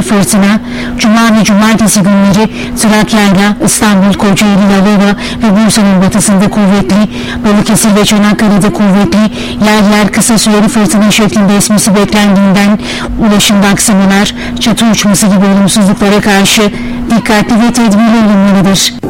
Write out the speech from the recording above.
fırtına, Cuma ve Cumartesi günleri Trakya'yla İstanbul, Kocaeli, Yalova ve Bursa'nın batısında kuvvetli, Balıkesir ve Çanakkale'de kuvvetli, yer yer kısa süreli fırtına şeklinde esmesi beklendiğinden ulaşımda aksamalar, çatı uçması gibi olumsuzluklara karşı dikkatli ve tedbirli olunmalıdır.